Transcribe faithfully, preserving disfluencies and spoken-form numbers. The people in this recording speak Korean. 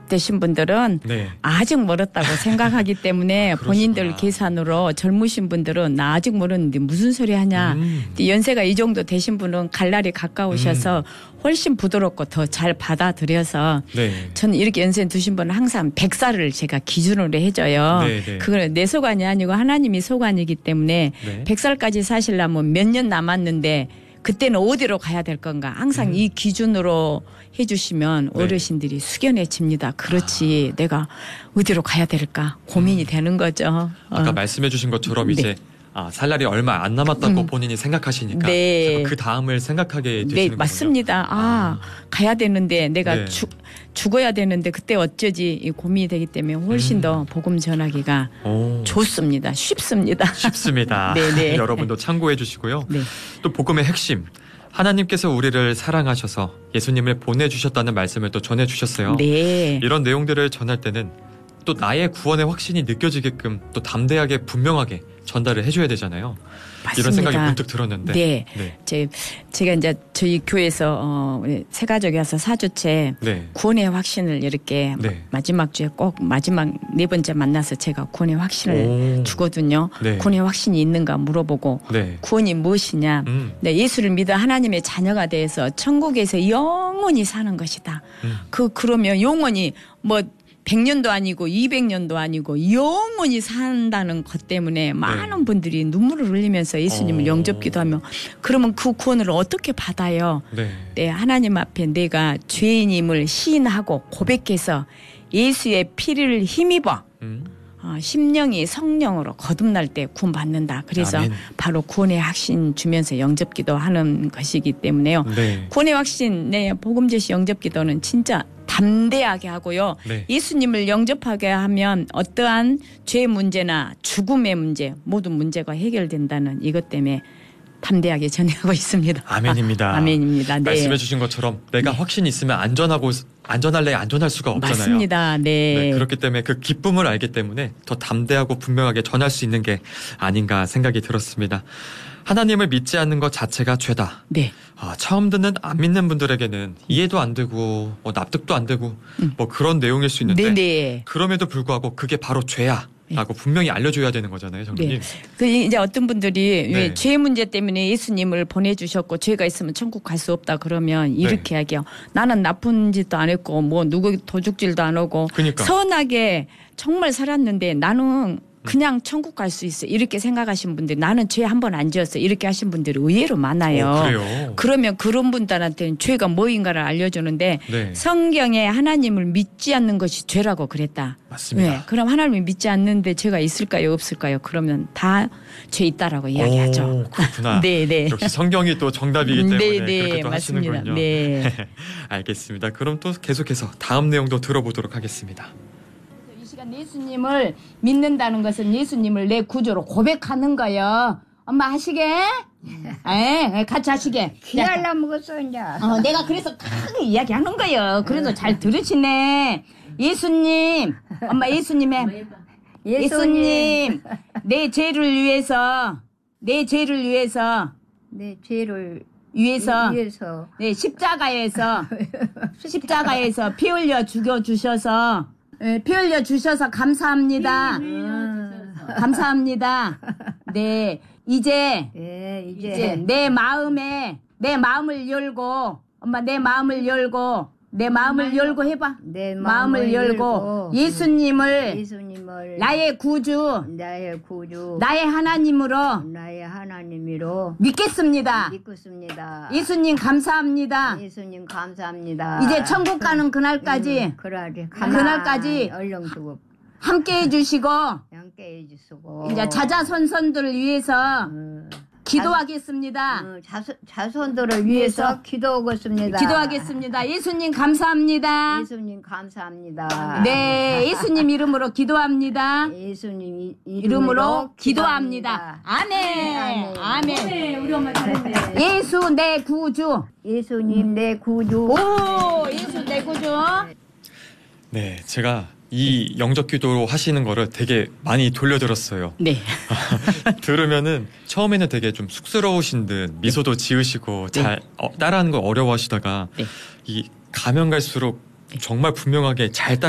되신 분들은 네. 아직 멀었다고 생각하기 때문에 본인들 계산으로 젊으신 분들은 나 아직 멀었는데 무슨 소리 하냐. 음. 연세가 이 정도 되신 분은 갈 날이 가까우셔서 음. 훨씬 부드럽고 더 잘 받아들여서 네. 저는 이렇게 연세 드신 분은 항상 백 살을 제가 기준으로 해줘요. 네, 네. 그건 내 소관이 아니고 하나님이 소관이기 때문에 네. 백 살까지 사시려면 몇 년 남았는데 그때는 어디로 가야 될 건가. 항상 음. 이 기준으로 해주시면 네. 어르신들이 숙연해집니다. 그렇지. 아. 내가 어디로 가야 될까 고민이 음. 되는 거죠. 아까 어. 말씀해 주신 것처럼 네. 이제 아, 살 날이 얼마 안 남았다고 음. 본인이 생각하시니까 네. 그 다음을 생각하게 되시는 네, 거군요. 맞습니다. 아, 아. 가야 되는데 내가 네. 죽, 죽어야 되는데 그때 어쩌지 이 고민이 되기 때문에 훨씬 음. 더 복음 전하기가 오. 좋습니다. 쉽습니다. 쉽습니다. 네네. 여러분도 참고해 주시고요. 네. 또 복음의 핵심. 하나님께서 우리를 사랑하셔서 예수님을 보내주셨다는 말씀을 또 전해주셨어요. 네. 이런 내용들을 전할 때는 또 나의 구원의 확신이 느껴지게끔 또 담대하게 분명하게 전달을 해줘야 되잖아요. 맞습니다. 이런 생각이 문득 들었는데. 네. 네. 제, 제가 이제 저희 교회에서 어, 새 가족이 와서 사 주째 네. 구원의 확신을 이렇게 네. 마지막 주에 꼭 마지막 네 번째 만나서 제가 구원의 확신을 오. 주거든요. 네. 구원의 확신이 있는가 물어보고 네. 구원이 무엇이냐. 음. 네, 예수를 믿어 하나님의 자녀가 돼서 천국에서 영원히 사는 것이다. 음. 그 그러면 영원히 뭐 백 년도 아니고 이백 년도 아니고 영원히 산다는 것 때문에 많은 분들이 눈물을 흘리면서 예수님을 어. 영접기도하며 그러면 그 구원을 어떻게 받아요? 네. 네, 하나님 앞에 내가 죄인임을 시인하고 고백해서 예수의 피를 힘입어 음. 어, 심령이 성령으로 거듭날 때 구원받는다. 그래서 아멘. 바로 구원의 확신 주면서 영접기도 하는 것이기 때문에요. 네. 구원의 확신, 네, 복음제시 영접기도는 진짜 담대하게 하고요. 네. 예수님을 영접하게 하면 어떠한 죄 문제나 죽음의 문제 모든 문제가 해결된다는 이것 때문에 담대하게 전하고 있습니다. 아멘입니다. 아, 아멘입니다. 네. 말씀해 주신 것처럼 내가 네. 확신이 있으면 안전하고 안전할래 안전할 수가 없잖아요. 맞습니다. 네. 네, 그렇기 때문에 그 기쁨을 알기 때문에 더 담대하고 분명하게 전할 수 있는 게 아닌가 생각이 들었습니다. 하나님을 믿지 않는 것 자체가 죄다. 네. 아, 처음 듣는 안 믿는 분들에게는 이해도 안 되고 뭐 납득도 안 되고 음. 뭐 그런 내용일 수 있는데 네네. 그럼에도 불구하고 그게 바로 죄야. 라고 분명히 알려줘야 되는 거잖아요, 정부님. 네. 그 이제 어떤 분들이 네. 왜 죄 문제 때문에 예수님을 보내주셨고 죄가 있으면 천국 갈 수 없다 그러면 이렇게 네. 하게요. 나는 나쁜 짓도 안 했고 뭐 누구 도둑질도 안 하고 그러니까. 선하게 정말 살았는데 나는 그냥 천국 갈 수 있어 이렇게 생각하신 분들 나는 죄 한 번 안 지었어 이렇게 하신 분들이 의외로 많아요. 오, 그래요? 그러면 그런 분들한테는 죄가 뭐인가를 알려주는데 네. 성경에 하나님을 믿지 않는 것이 죄라고 그랬다. 맞습니다. 네, 그럼 하나님을 믿지 않는데 죄가 있을까요 없을까요? 그러면 다 죄 있다라고 이야기하죠. 오, 그렇구나. 네, 네. 역시 성경이 또 정답이기 때문에 네, 네, 그렇게 또 맞습니다. 하시는군요. 네. 알겠습니다. 그럼 또 계속해서 다음 내용도 들어보도록 하겠습니다. 이 시간 예수님을 믿는다는 것은 예수님을 내 구조로 고백하는 거예요. 엄마 하시게? 에, 같이 하시게. 기알라 먹었어 이제. 어, 내가 그래서 크게 이야기하는 거예요. 그래도 잘 들으시네. 예수님, 엄마 예수님의 예수님, 내 죄를 위해서, 내 죄를 위해서, 내 죄를 위해서, 위해서 네 십자가에서 십자가에서 피 흘려 죽여 주셔서, 네, 피 흘려 주셔서 감사합니다. 음. 감사합니다. 네, 이제 예, 이제, 이제 내 마음에 내 마음을 열고, 엄마 내 마음을 열고. 내 마음을 열고 해봐. 내 마음을, 마음을 열고, 열고 예수님을 예수님을 나의 구주, 나의 구주 나의 하나님으로 나의 하나님으로 믿겠습니다. 믿겠습니다. 예수님 감사합니다. 예수님 감사합니다. 이제 천국 가는 그날까지 음, 그날이 그날까지 얼른 두고 함께 해주시고 함께 해주시고 이제 자자손손들을 위해서 음, 기도하겠습니다. 음, 자손, 자손들을 위해서 기도하겠습니다. 기도하겠습니다. 예수님 감사합니다. 예수님 감사합니다. 네, 예수님 이름으로 기도합니다. 예수님 이- 이름으로 이름으로 기도합니다. 아멘. 아멘. 아멘. 네, 우리 엄마 잘했네. 예수 내 구주. 예수님 내 구주. 오, 예수 내 구주. 네, 제가 이 영접기도 하시는 거를 되게 많이 돌려들었어요. 네. 들으면은 처음에는 되게 좀 쑥스러우신 듯 미소도 지으시고 잘 어, 따라하는 거 어려워하시다가 네. 이 가면 갈수록 정말 분명하게 잘 따라